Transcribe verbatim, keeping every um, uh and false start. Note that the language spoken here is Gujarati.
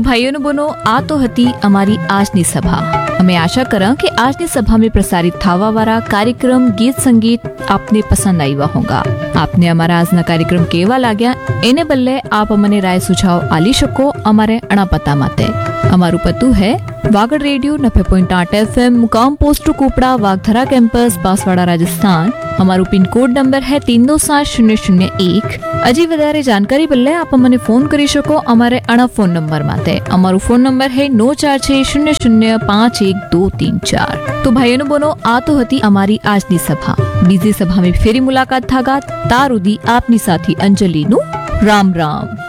ભાઈઓનો બનો આ તો હતી અમારી આજની સભા. અમે આશા કરા કે આજની સભામાં પ્રસારિત થવા વાળા કાર્યક્રમ ગીત સંગીત આપને પસંદ આવ્યા હોગા. આપને અમારા આજના કાર્યક્રમ કેવા લાગ્યા એને બદલે આપ અમને રાય સુझाव આલી શકો અમારે અણા પતા માટે. અમારું પતું હે વાગડ રેડિયો નब्बे पॉइंट आठ एफएम मुकाम post कोपड़ा वागधरा campus Banswara Rajasthan. हमारू pin code number है तीन दो सात शून्य शून्य एक. હજી વધારે જાણકારી બદલે આપ મને ફોન કરી શકો અમારે અણા ફોન નંબર માટે. અમારો ફોન નંબર है नौ चार छह शून्य शून्य पाँच एक दो तीन चार. તો ભાઈઓનો બનો આ તો હતી અમારી આજની સભા. બીજી સભામાં ફેરી મુલાકાત થાગા. તાર ઉદી આપની સાથી અંજલિનું રામ રામ.